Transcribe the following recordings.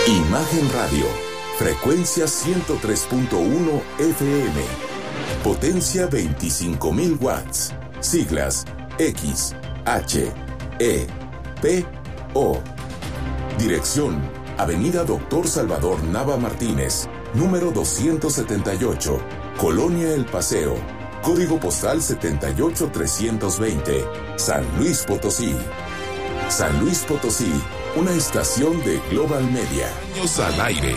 Imagen Radio, frecuencia 103.1 FM, potencia 25.000 watts, siglas X, H, E, P, O. Dirección, Avenida Doctor Salvador Nava Martínez, número 278, Colonia El Paseo, código postal 78320, San Luis Potosí. San Luis Potosí, una estación de Global Media. Años al aire.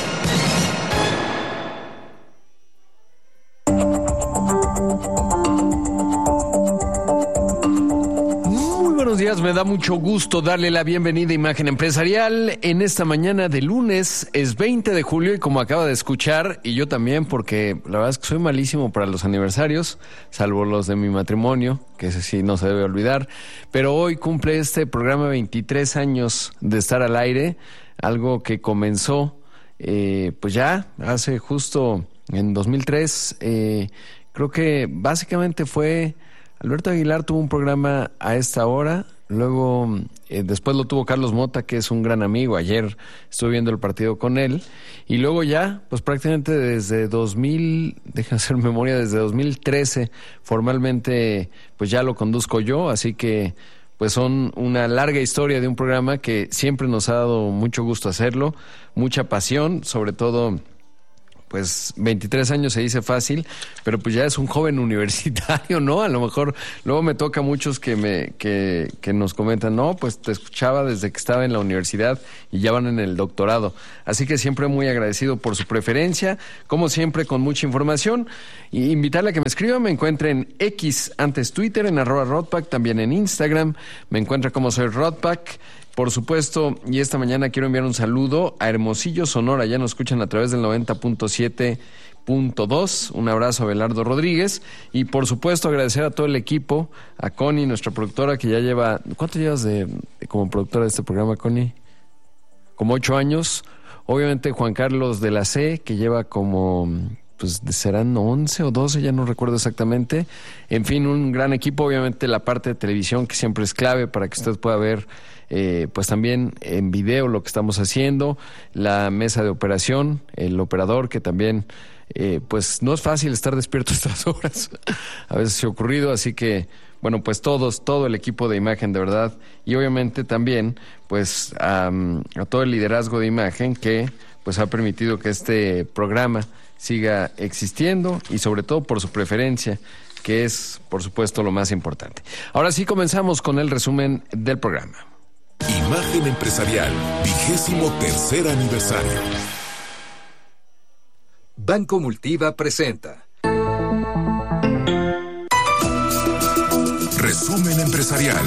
Muy buenos días, me da mucho gusto darle la bienvenida a Imagen Empresarial en esta mañana de lunes. Es 20 de julio y como acaba de escuchar, y yo también, porque la verdad es que soy malísimo para los aniversarios, salvo los de mi matrimonio, que ese sí no se debe olvidar, pero hoy cumple este programa 23 años de estar al aire, algo que comenzó pues ya hace justo en 2003, creo que básicamente fue Alberto Aguilar tuvo un programa a esta hora, luego después lo tuvo Carlos Mota, que es un gran amigo, ayer estuve viendo el partido con él, y luego ya, pues prácticamente desde 2000, déjenme hacer memoria, desde 2013 formalmente pues ya lo conduzco yo, así que pues son una larga historia de un programa que siempre nos ha dado mucho gusto hacerlo, mucha pasión, sobre todo. Pues 23 años se dice fácil, pero pues ya es un joven universitario, ¿no? A lo mejor luego me toca a muchos que nos comentan, no, pues te escuchaba desde que estaba en la universidad y ya van en el doctorado. Así que siempre muy agradecido por su preferencia, como siempre con mucha información. Y invitarle a que me escriba, me encuentre en X, antes Twitter, en @Rodpack, también en Instagram, me encuentra como soy Rodpack. Por supuesto, y esta mañana quiero enviar un saludo a Hermosillo, Sonora. Ya nos escuchan a través del 90.7.2. Un abrazo a Belardo Rodríguez. Y por supuesto, agradecer a todo el equipo, a Connie, nuestra productora, que ya lleva... ¿Cuánto llevas como productora de este programa, Connie? Como 8 años. Obviamente, Juan Carlos de la C, que lleva como... pues serán 11 o 12, ya no recuerdo exactamente. En fin, un gran equipo. Obviamente, la parte de televisión, que siempre es clave para que usted pueda ver... pues también en video lo que estamos haciendo, la mesa de operación, el operador que también pues no es fácil estar despierto a estas horas, a veces se ha ocurrido, así que bueno, pues todo el equipo de Imagen de verdad, y obviamente también pues a todo el liderazgo de Imagen que pues ha permitido que este programa siga existiendo y sobre todo por su preferencia, que es por supuesto lo más importante. Ahora sí comenzamos con el resumen del programa. Imagen Empresarial, 23º aniversario. Banco Multiva presenta Resumen Empresarial.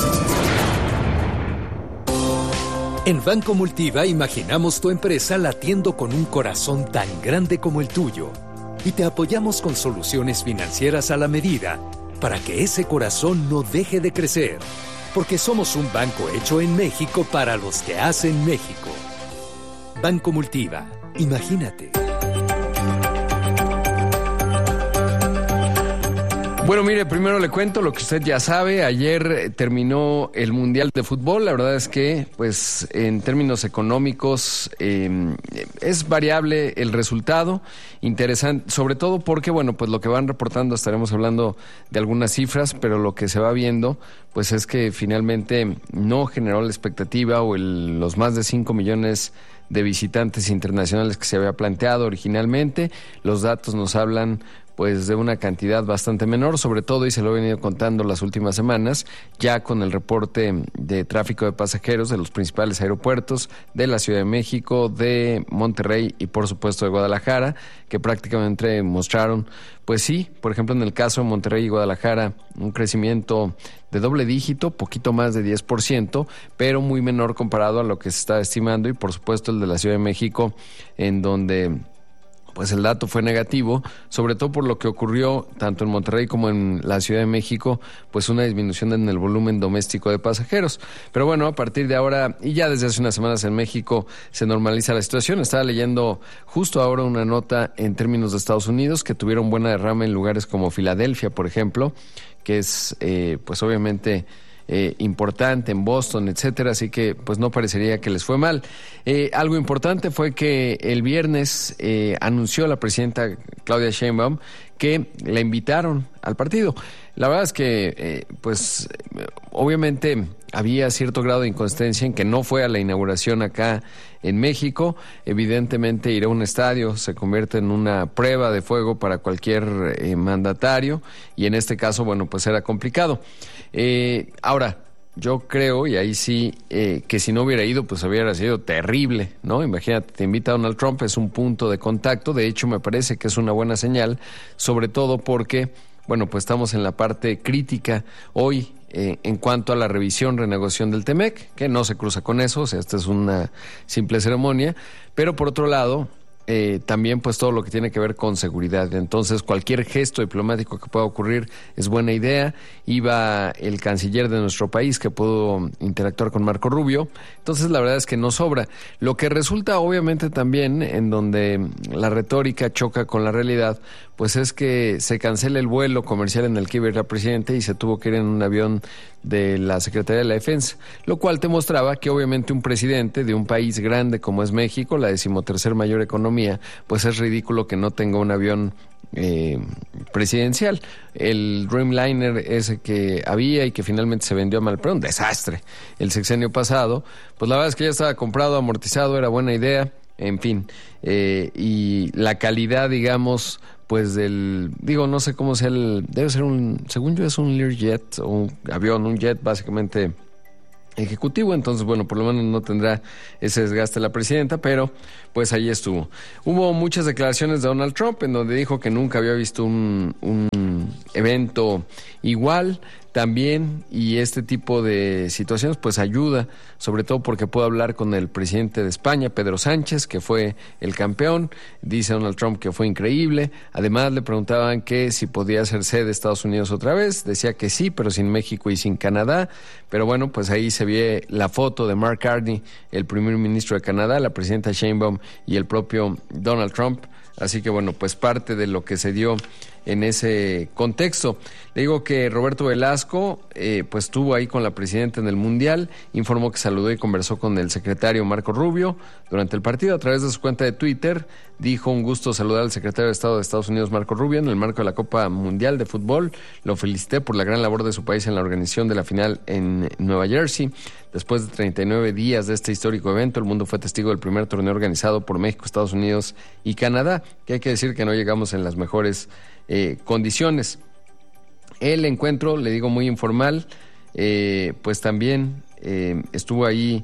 En Banco Multiva imaginamos tu empresa latiendo con un corazón tan grande como el tuyo y te apoyamos con soluciones financieras a la medida para que ese corazón no deje de crecer. Porque somos un banco hecho en México para los que hacen México. Banco Multiva, imagínate. Bueno, mire, primero le cuento lo que usted ya sabe. Ayer terminó el Mundial de Fútbol. La verdad es que, pues, en términos económicos, es variable el resultado. Interesante, sobre todo porque, bueno, pues lo que van reportando, estaremos hablando de algunas cifras, pero lo que se va viendo, pues es que finalmente no generó la expectativa o los más de 5 millones de visitantes internacionales que se había planteado originalmente. Los datos nos hablan pues de una cantidad bastante menor, sobre todo, y se lo he venido contando las últimas semanas, ya con el reporte de tráfico de pasajeros de los principales aeropuertos de la Ciudad de México, de Monterrey y por supuesto de Guadalajara, que prácticamente mostraron, pues sí, por ejemplo en el caso de Monterrey y Guadalajara, un crecimiento de doble dígito, poquito más de 10%, pero muy menor comparado a lo que se está estimando, y por supuesto el de la Ciudad de México, en donde pues el dato fue negativo, sobre todo por lo que ocurrió tanto en Monterrey como en la Ciudad de México, pues una disminución en el volumen doméstico de pasajeros. Pero bueno, a partir de ahora, y ya desde hace unas semanas en México, se normaliza la situación. Estaba leyendo justo ahora una nota en términos de Estados Unidos, que tuvieron buena derrama en lugares como Filadelfia, por ejemplo, que es pues obviamente importante en Boston, etcétera, así que pues no parecería que les fue mal. Algo importante fue que el viernes anunció la presidenta Claudia Sheinbaum que la invitaron al partido. La verdad es que, obviamente había cierto grado de inconsistencia en que no fue a la inauguración acá en México. Evidentemente ir a un estadio se convierte en una prueba de fuego para cualquier mandatario, y en este caso, bueno, pues era complicado. Ahora, yo creo, y ahí sí, que si no hubiera ido, pues hubiera sido terrible, ¿no? Imagínate, te invita Donald Trump, es un punto de contacto. De hecho, me parece que es una buena señal, sobre todo porque, bueno, pues estamos en la parte crítica hoy en cuanto a la renegociación del TEMEC, que no se cruza con eso, o sea, esta es una simple ceremonia, pero por otro lado, también pues todo lo que tiene que ver con seguridad. Entonces cualquier gesto diplomático que pueda ocurrir es buena idea. Iba el canciller de nuestro país, que pudo interactuar con Marco Rubio. Entonces la verdad es que no sobra. Lo que resulta obviamente también en donde la retórica choca con la realidad, pues es que se cancela el vuelo comercial en el que iba a ir la presidenta y se tuvo que ir en un avión de la Secretaría de la Defensa, lo cual te mostraba que obviamente un presidente de un país grande como es México, la 13ª mayor economía, pues es ridículo que no tenga un avión presidencial. El Dreamliner ese que había y que finalmente se vendió mal, pero un desastre el sexenio pasado, pues la verdad es que ya estaba comprado, amortizado, era buena idea, en fin, y la calidad, digamos, pues no sé cómo sea debe ser según yo es un Learjet, o un avión, un jet básicamente ejecutivo. Entonces, bueno, por lo menos no tendrá ese desgaste la presidenta, pero pues ahí estuvo. Hubo muchas declaraciones de Donald Trump en donde dijo que nunca había visto un evento igual también, y este tipo de situaciones pues ayuda, sobre todo porque puedo hablar con el presidente de España, Pedro Sánchez, que fue el campeón. Dice Donald Trump que fue increíble. Además le preguntaban que si podía ser sede de Estados Unidos otra vez, decía que sí, pero sin México y sin Canadá. Pero bueno, pues ahí se ve la foto de Mark Carney, el primer ministro de Canadá, la presidenta Sheinbaum y el propio Donald Trump. Así que bueno, pues parte de lo que se dio en ese contexto. Le digo que Roberto Velasco pues estuvo ahí con la presidenta en el Mundial, informó que saludó y conversó con el secretario Marco Rubio durante el partido. A través de su cuenta de Twitter dijo: un gusto saludar al secretario de Estado de Estados Unidos, Marco Rubio, en el marco de la Copa Mundial de Fútbol. Lo felicité por la gran labor de su país en la organización de la final en Nueva Jersey. Después de 39 días de este histórico evento, el mundo fue testigo del primer torneo organizado por México, Estados Unidos y Canadá, que hay que decir que no llegamos en las mejores condiciones. El encuentro, le digo, muy informal, pues también estuvo ahí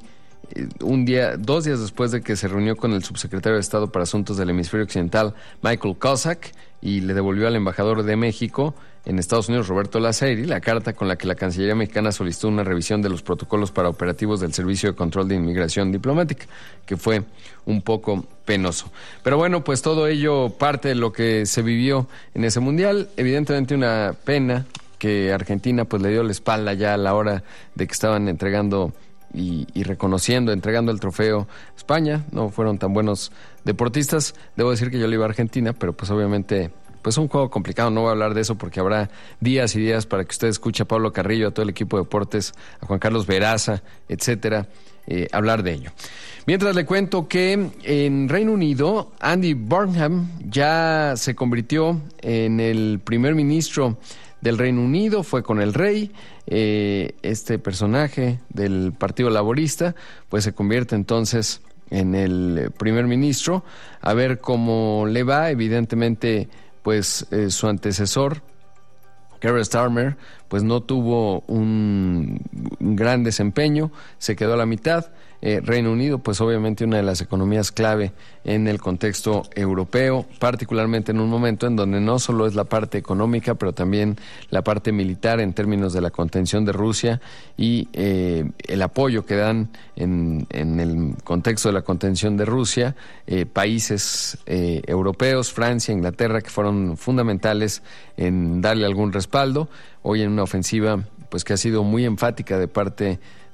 dos días después de que se reunió con el subsecretario de Estado para Asuntos del Hemisferio Occidental, Michael Cossack, y le devolvió al embajador de México en Estados Unidos, Roberto Lazzairi, la carta con la que la Cancillería mexicana solicitó una revisión de los protocolos para operativos del Servicio de Control de Inmigración Diplomática, que fue un poco penoso. Pero bueno, pues todo ello parte de lo que se vivió en ese Mundial. Evidentemente una pena que Argentina pues le dio la espalda ya a la hora de que estaban entregando y entregando el trofeo a España. No fueron tan buenos deportistas. Debo decir que yo le iba a Argentina, pero pues obviamente pues un juego complicado. No voy a hablar de eso porque habrá días y días para que usted escuche a Pablo Carrillo, a todo el equipo de deportes, a Juan Carlos Veraza, etcétera, hablar de ello. Mientras le cuento que en Reino Unido, Andy Burnham ya se convirtió en el primer ministro del Reino Unido, fue con el rey. Este personaje del Partido Laborista pues se convierte entonces en el primer ministro. A ver cómo le va. Evidentemente pues su antecesor, Keir Starmer, pues no tuvo un gran desempeño, se quedó a la mitad. Reino Unido, pues obviamente una de las economías clave en el contexto europeo, particularmente en un momento en donde no solo es la parte económica, pero también la parte militar en términos de la contención de Rusia y el apoyo que dan en el contexto de la contención de Rusia, países europeos, Francia, Inglaterra, que fueron fundamentales en darle algún respaldo. Hoy en una ofensiva pues que ha sido muy enfática de parte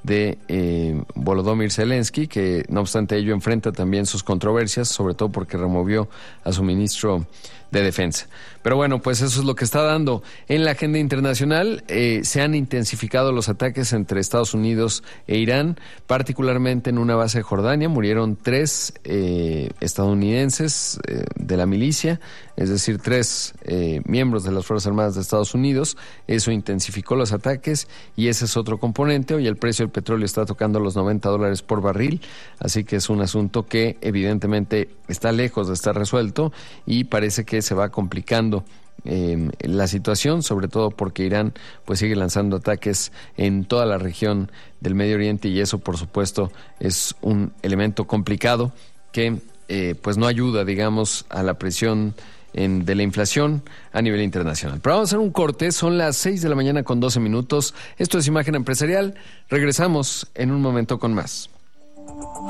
de Volodymyr Zelensky, que no obstante ello enfrenta también sus controversias, sobre todo porque removió a su ministro de Defensa. Pero bueno, pues eso es lo que está dando. En la agenda internacional se han intensificado los ataques entre Estados Unidos e Irán, particularmente en una base de Jordania. Murieron 3 estadounidenses de la milicia, es decir, 3 miembros de las Fuerzas Armadas de Estados Unidos. Eso intensificó los ataques y ese es otro componente. Hoy el precio del petróleo está tocando los $90 por barril, así que es un asunto que evidentemente está lejos de estar resuelto y parece que se va complicando la situación, sobre todo porque Irán pues sigue lanzando ataques en toda la región del Medio Oriente y eso por supuesto es un elemento complicado que pues no ayuda, digamos, a la presión de la inflación a nivel internacional. Pero vamos a hacer un corte, son las 6 de la mañana con 12 minutos. Esto es Imagen Empresarial. Regresamos en un momento con más.